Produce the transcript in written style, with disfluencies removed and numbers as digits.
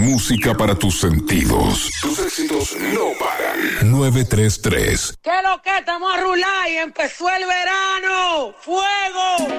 música para tus sentidos. Tus éxitos no paran. 933. ¿Qué lo que? Estamos a rular y empezó el verano. ¡Fuego!